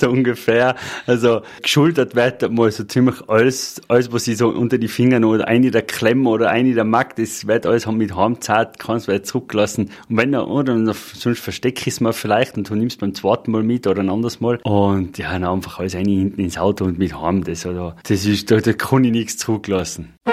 so ungefähr. Also geschultert wird mal so ziemlich alles, was ich so unter die Finger noch oder eine der Klemmen oder eine der mag, das wird alles mit Heimzeit, kannst du zurücklassen. Und wenn er, oder sonst verstecke ich es mal vielleicht und du nimmst beim zweiten Mal mit oder ein anderes Mal. Und ja, dann einfach alles hinten ins Auto und mit heim. Da kann ich nichts zurücklassen.